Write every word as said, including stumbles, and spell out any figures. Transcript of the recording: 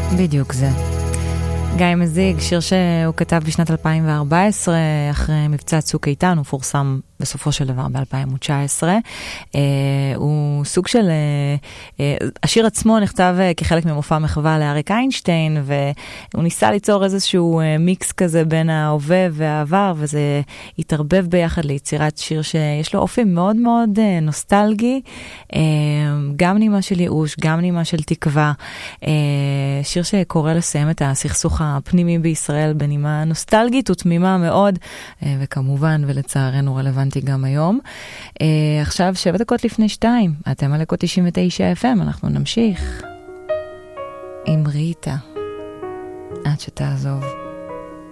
בדיוק זה. גיא מזיג, שיר שהוא כתב בשנת אלפיים וארבע עשרה, אחרי מבצע צוק איתן, הוא פורסם בסופו של דבר ב-אלפיים ותשע עשרה. אה, הוא סוג של... אה, אה, השיר עצמו נכתב אה, כחלק ממופע מחווה לאריק איינשטיין, והוא ניסה ליצור איזשהו אה, מיקס כזה בין ההווה והעבר, וזה התערבב ביחד ליצירת שיר שיש לו אופי מאוד מאוד אה, נוסטלגי, אה, גם נימה של ייאוש, גם נימה של תקווה. אה, שיר שקורא לסיים את הסכסוך הפנימי בישראל בנימה נוסטלגית ותמימה מאוד, אה, וכמובן ולצערנו רלוונטי גם היום. Uh, עכשיו שבע דקות לפני שתיים, אתם על אקו תשעים ותשע אף אם, אנחנו נמשיך עם ריטה עד שתעזוב.